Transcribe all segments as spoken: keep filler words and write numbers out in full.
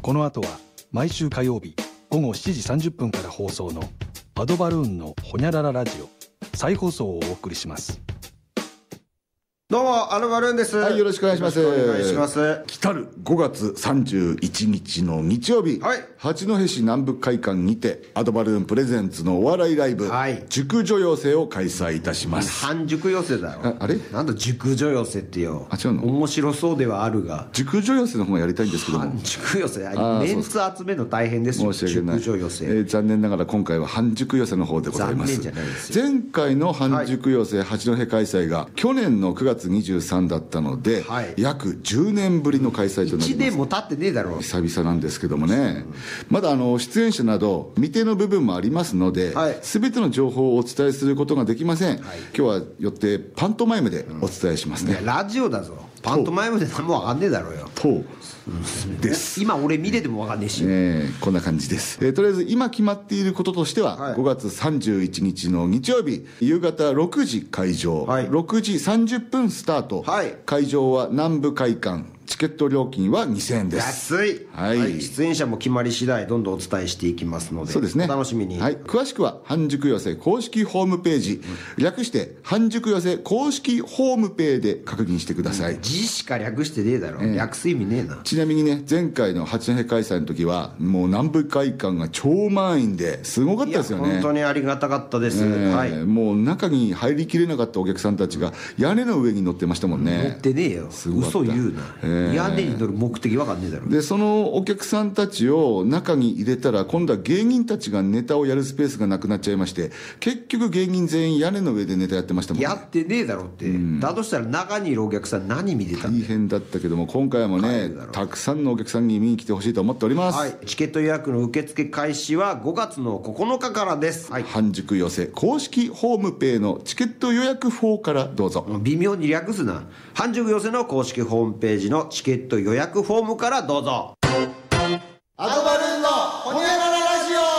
この後は毎週火曜日午後しちじさんじゅっぷんから放送のアドバルーンのホニャラララジオ再放送をお送りします。 どうもアドバルーンです。 はい、よろしくお願いします。 よろしくお願いします。 来たるごがつさんじゅういちにちの日曜日、はい、八戸市南部会館にてアドバルーンプレゼンツのお笑いライブ、はい、熟女寄せを開催いたします。 半熟寄せだろ。 あ, あれなんだ熟女寄せってよ。 あ、違うの。 面白そうではあるが熟女寄せの方がやりたいんですけども、 半熟寄せメンツ集めるの大変ですよ。 申し訳ない。 熟女寄せ、 えー、残念ながら今回は半熟寄せの方でございます。 残念じゃないですよ。 前回の半熟寄せ、はい、八戸開催が去年のくがつにじゅうさんだったので、はい、約じゅうねんぶりの開催となります。 いちねんも経ってねえだろう。 久々なんですけどもね、まだあの出演者など未定の部分もありますので、はい、全ての情報をお伝えすることができません、はい、今日はよってパントマイムでお伝えしますね、うん、 いやラジオだぞ。パントマイムで何も分かんねえだろうよ。 とです今俺見れても分かんねえし、 えー、こんな感じです、えー、とりあえず今決まっていることとしては、はい、ごがつさんじゅういちにちの日曜日夕方ろくじ会場、はい、ろくじさんじゅっぷんスタート、はい、会場は南部会館、チケット料金はにせんえんです。 安い、はいはい、出演者も決まり次第どんどんお伝えしていきますので、 そうですね、 お楽しみに、 はい、詳しくは半熟寄せ公式ホームページ、うん、略して半熟寄せ公式ホームページで確認してください、うん、 字しか略してねえだろ、えー、略す意味ねえな。 ちなみにね、前回の八戸開催の時はもう南部会館が超満員ですごかったですよね。 いや本当にありがたかったです、えーはい、 もう中に入りきれなかったお客さんたちが屋根の上に乗ってましたもんね。 乗ってねえよ、嘘言うな、えー、屋根に乗る目的わかんねえだろ。 でそのお客さんたちを中に入れたら今度は芸人たちがネタをやるスペースがなくなっちゃいまして、結局芸人全員屋根の上でネタやってましたもんね。 やってねえだろって、うん、だとしたら中にいるお客さん何見てたんだよ。 大変だったけども今回もねたくさんのお客さんに見に来てほしいと思っております、 はい、チケット予約の受付開始はごがつのここのかからです、はい、 半熟寄せ公式ホームページのチケット予約フォーからどうぞ。 微妙に略すな。半熟寄せの公式ホームページのチケット予約フォームからどうぞ。 アドバルーンのホニャラララ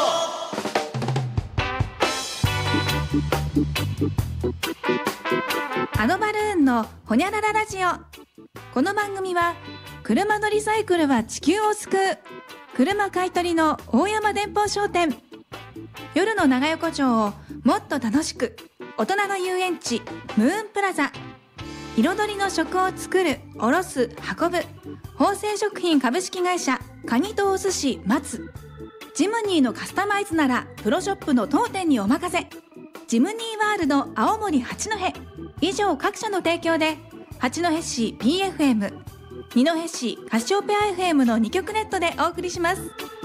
ジオ。アドバルーンのホニャラララジオ。この番組は車のリサイクルは地球を救う車買い取りの大山電報商店、夜の長横丁をもっと楽しく大人の遊園地ムーンプラザ、彩りの食を作る卸す運ぶ法制食品株式会社カニとお寿司松、ジムニーのカスタマイズならプロショップの当店にお任せ、ジムニーワールド青森八戸、以上各社の提供で八戸市 ピーエフエム、 二戸市カシオペア エフエム のに局ネットでお送りします。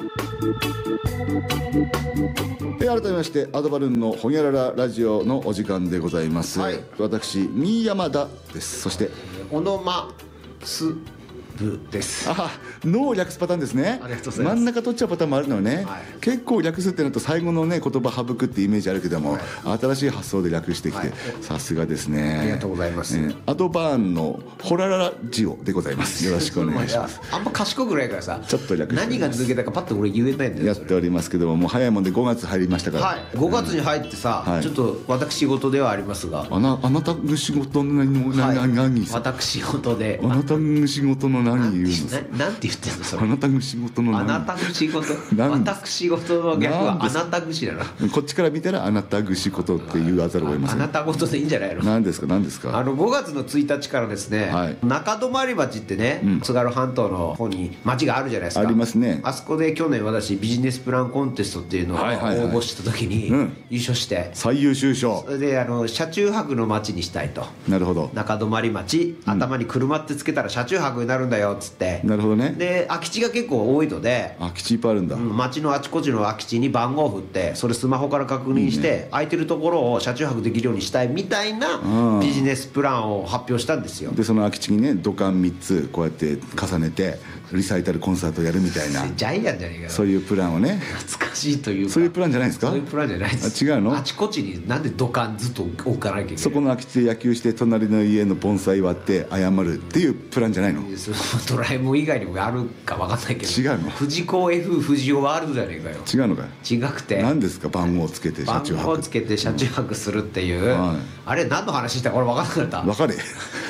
え改めましてアドバルーンのホニャラララジオのお時間でございます、はい、私新山田です。そしてオノマス部です。 あ、脳を略すパターンですね。 ありがとうございます。 真ん中取っちゃうパターンもあるのね、はい、結構略すってなると最後のね言葉省くってイメージあるけども、はい、新しい発想で略してきて、はい、さすがですね。 ありがとうございます、 えー、アドバーンのホラララジオでございます。よろしくお願いします。 あんま賢くないからさ、 ちょっと略して何が抜けたかパッと俺言えないんだよ。 やっておりますけども、もう早いもんでごがつ入りましたから、 はい、ごがつに入ってさ、うん、ちょっと私事ではありますが、 あな、あなたの仕事の何の何、はい、何私事であなたの仕事の何言うの。 なんて言ってんのそれ。 あなたの仕事のあなたの仕事私事の逆はあなたぐしだな。 こっちから見たらあなたぐしことって言わざるを得ません。 あなた事でいいんじゃないの。 何ですか何ですか。 あのごがつのついたちからですね、はい、中泊町ってね、うん、津軽半島の方に町があるじゃないですか。 ありますね。 あそこで去年私ビジネスプランコンテストっていうのを応募した時に優勝して、はいはいはい、うん、 最優秀賞。 それであの車中泊の町にしたいと。 なるほど。 中泊町、頭に車ってつけたら車中泊になるんだよっつって、 なるほどね。 で空き地が結構多いので、 空き地いっぱいあるんだ、うん、 町のあちこちの空き地に番号を振ってそれスマホから確認して、いいね、空いてるところを車中泊できるようにしたいみたいなビジネスプランを発表したんですよ。 でその空き地にね土管みっつこうやって重ねてリサイタルコンサートやるみたいなジャイアンじゃねえかよ。 そういうプランをね。 懐かしいというか、 そういうプランじゃないですか。 そういうプランじゃないです。 あ違うの。 あちこちになんで土管ずっと置かなきゃいけない。 そこの空き地で野球して隣の家の盆栽割って謝るっていうプランじゃないの。 ドラえもん以外にもあるか分かんないけど。 違うの。 藤子 F 不二雄ワールドじゃねえかよ。 違うのかよ。 違くて何ですか。番号をつけて車中泊。 番号をつけて車中泊するっていう、うん、あれ何の話したか俺分かんなかった。 分かれ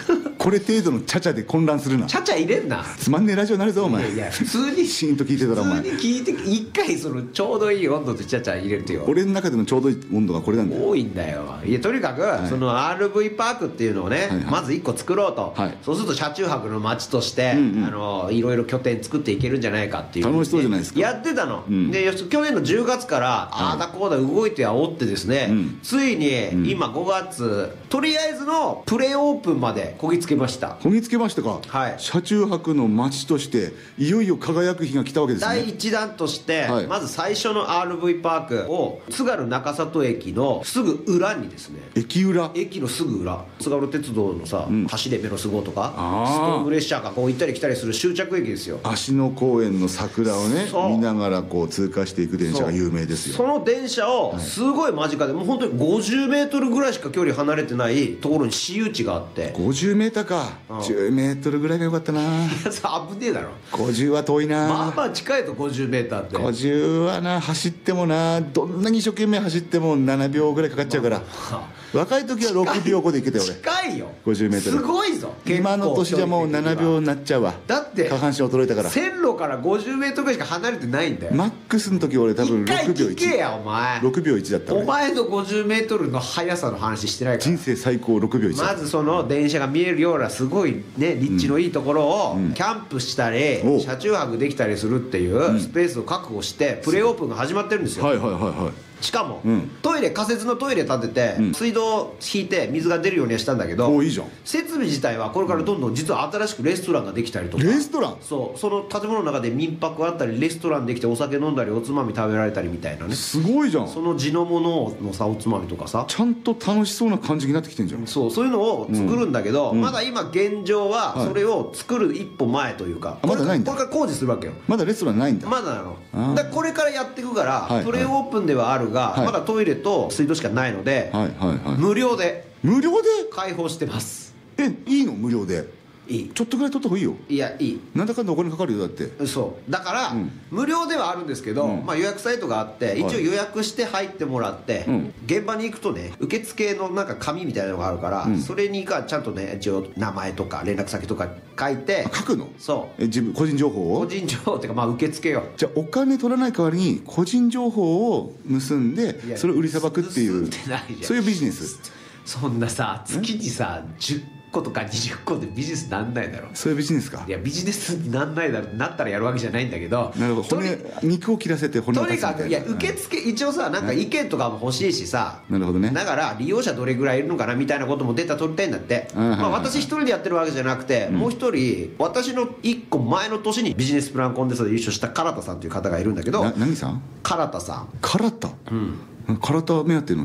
これ程度のチャチャで混乱するな。 チャチャ入れんな。 つまんねえラジオになるぞお前。 いやいや普通にシーンと聞いてたらお前普通に聞いて一回そのちょうどいい温度でチャチャ入れるとよ。 俺の中でのちょうどいい温度がこれなんだよ。 多いんだよ。いやとにかく、はい、その アールブイ パークっていうのをね、はいはい、まずいっこ作ろうと、はい、そうすると車中泊の街として、うんうん、あのいろいろ拠点作っていけるんじゃないかっていう、 楽しそうじゃないですか。 やってたの、うん、で去年のじゅうがつから、はい、ああだこうだ動いてはおってですね、うん、ついに、うん、今ごがつとりあえずのプレオープンまでこぎつけました。 こぎつけましたか。 はい、 車中泊の街としていよいよ輝く日が来たわけですね。 第一弾として、はい、まず最初の アールブイ パークを津軽中里駅のすぐ裏にですね、 駅裏、 駅のすぐ裏、津軽鉄道のさ、うん、走れメロス号とかストーム列車がこう行ったり来たりする終着駅ですよ。 芦野公園の桜をね見ながらこう通過していく電車が有名ですよ。 そ, その電車をすごい間近で、もう本当にごじゅうメートルぐらいしか距離離れてないところに私有地があって、 ごじゅうメーターか、うん、じゅうメートルぐらいがよかったな。いやさ危ねえだろ。 ごじゅうは遠いな。 まあまあ近いとごじゅうメーターって。 ごじゅうはな、走ってもな、どんなに一生懸命走ってもななびょうぐらいかかっちゃうから、まあまあ、若い時はろくびょうごで行けたよ俺。 近いよごじゅうメートル。 すごいぞ。 今の年じゃもうななびょうになっちゃうわ。 だって下半身衰えたから。 線路からごじゅうメートルぐらいしか離れてないんだよ。 マックスの時俺多分ろくびょういち。 一回聞けやお前。 ろくびょういちだったお前のごじゅうメートルの速さの話してないから。 人生最高ろくびょういち。 まずその電車が見えるようなすごいね立地のいいところをキャンプしたり、うん、車中泊できたりするっていうスペースを確保してプレオープンが始まってるんですよ。 はいはいはいはい。 しかも、 うん、 トイレ仮設のトイレ建てて、うん、水道引いて水が出るようにはしたんだけど、 おいいじゃん。 設備自体はこれからどんどん実は新しくレストランができたりとか。 レストラン。 そう、その建物の中で民泊あったりレストランできてお酒飲んだりおつまみ食べられたりみたいなね。 すごいじゃん。 その地のもののさおつまみとかさ、 ちゃんと楽しそうな感じになってきてんじゃん。 そうそういうのを作るんだけど、うん、まだ今現状はそれを作る一歩前というか、はい、 まだないんだ。 これから工事するわけよ。 まだレストランないんだ。 まだなの。だからこれからやっていくから、はいはい、プレオープンではあるが、はい、まだトイレと水道しかないので、はいはいはい、無料で無料で開放してます。 え、いいの？無料でいい。 ちょっとぐらい取った方がいいよ。 いやいい。 なんだかんだお金かかるよだって。 そうだから、うん、無料ではあるんですけど、うん、まあ、予約サイトがあって一応予約して入ってもらって、はい、現場に行くとね受付のなんか紙みたいなのがあるから、うん、それにかちゃんとね一応名前とか連絡先とか書いて。 書くの？ そうえ自分個人情報を個人情報っていうかまあ受付よ。 じゃあお金取らない代わりに個人情報を盗んでそれを売りさばくっていうそういうビジネス。 そんなさ月にさじゅっことかにじゅっこでビジネスなんないだろ。 そういうビジネスか。 いやビジネスになんないだろ。なったらやるわけじゃないんだけど。 なるほど。骨肉を切らせて骨をとにかくいや受付一応さなんか意見とかも欲しいしさ。 なるほどね。 だから利用者どれぐらいいるのかなみたいなこともデータ取りたいんだって。まあ私一人でやってるわけじゃなくて、もう一人私の一個前の年にビジネスプランコンテストで優勝した唐田さんという方がいるんだけど。 何さん？ 唐田さん。 唐田。うん。唐田目当ての